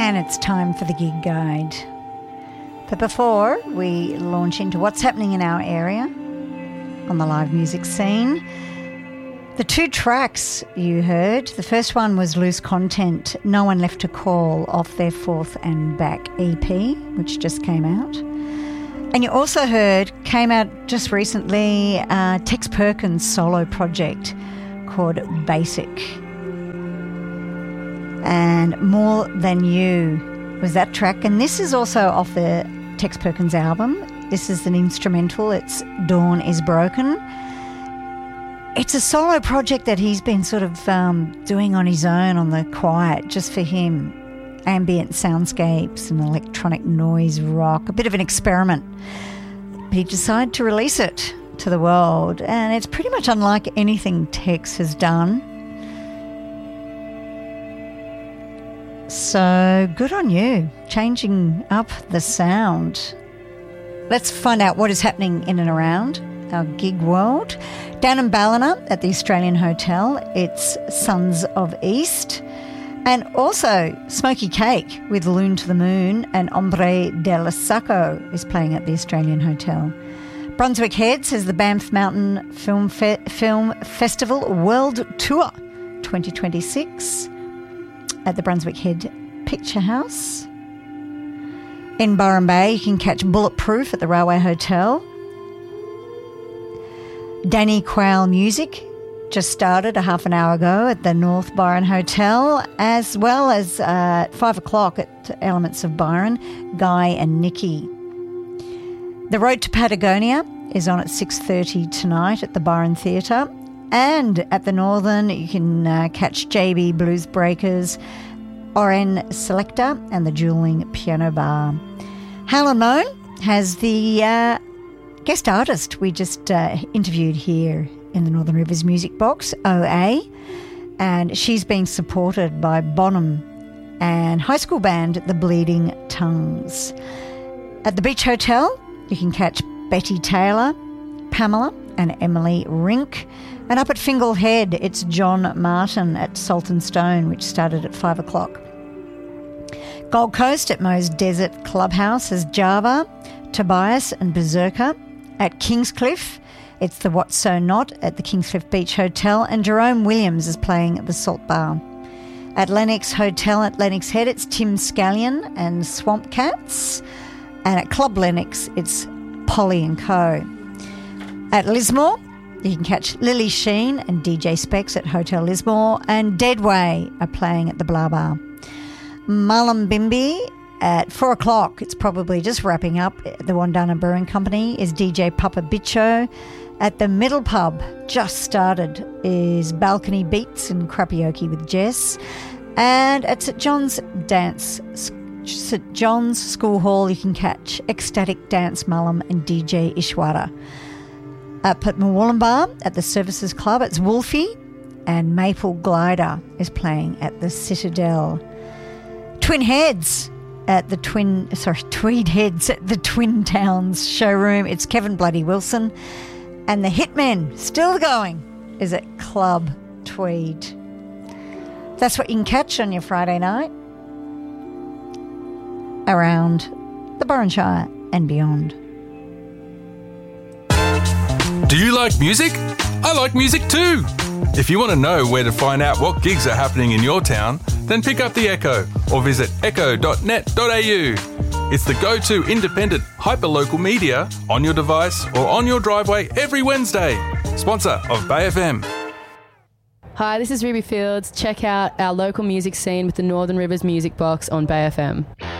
And it's time for the Gig Guide. But before we launch into what's happening in our area on the live music scene, the two tracks you heard, the first one was Loose Content, No One Left to Call, off their Forth and Back EP, which just came out. And you also heard, came out just recently, Tex Perkins' solo project called Basic. And More Than You was that track. And this is also off the Tex Perkins album. This is an instrumental. It's Dawn is Broken. It's a solo project that he's been sort of doing on his own, on the quiet, just for him. Ambient soundscapes and electronic noise rock, a bit of an experiment. He decided to release it to the world, and it's pretty much unlike anything Tex has done. So good on you, changing up the sound. Let's find out what is happening in and around our gig world. Down in Ballina at the Australian Hotel, it's Sons of East. And also Smoky Cake with Loon to the Moon and Hombre del Saco is playing at the Australian Hotel. Brunswick Heads has the Banff Mountain Film Festival World Tour 2026 at the Brunswick Head Picture House. In Byron Bay, you can catch Bulletproof at the Railway Hotel. Danny Quayle Music just started a half an hour ago at the North Byron Hotel, as well as at 5 o'clock at Elements of Byron, Guy and Nikki. The Road to Patagonia is on at 6:30 tonight at the Byron Theatre. And at the Northern, you can catch JB Blues Breakers, Oren Selector and the Dueling Piano Bar. Howlin' Moan has the guest artist we just interviewed here in the Northern Rivers Music Box, OA, and she's being supported by Bonham and high school band The Bleeding Tongues. At the Beach Hotel, you can catch Betty Taylor, Pamela and Emily Rink. And up at Fingal Head, it's John Martin at Salt and Stone, which started at 5 o'clock. Gold Coast at Moe's Desert Clubhouse is Java, Tobias and Berserker. At Kingscliff, it's the What's So Not at the Kingscliff Beach Hotel, and Jerome Williams is playing at the Salt Bar. At Lennox Hotel at Lennox Head, it's Tim Scallion and Swamp Cats. And at Club Lennox, it's Polly and Co. At Lismore, you can catch Lily Sheen and DJ Specs at Hotel Lismore, and Deadway are playing at the Blah Bar. Mullumbimby at 4 o'clock, it's probably just wrapping up, the Wandana Brewing Company, is DJ Papa Bicho. At the Middle Pub, just started, is Balcony Beats and Crapioke with Jess. And at St John's School Hall, you can catch Ecstatic Dance Mullum and DJ Ishwara. Up at Murwillumbah at the Services Club, it's Wolfie, and Maple Glider is playing at the Citadel. Tweed Heads at the Twin Towns showroom, it's Kevin Bloody Wilson. And the Hitmen, still going, is at Club Tweed. That's what you can catch on your Friday night around the Burrenshire and beyond. Do you like music? I like music too. If you want to know where to find out what gigs are happening in your town, then pick up the Echo or visit echo.net.au. It's the go-to independent, hyper-local media on your device or on your driveway every Wednesday. Sponsor of Bay FM. Hi, this is Ruby Fields. Check out our local music scene with the Northern Rivers Music Box on Bay FM.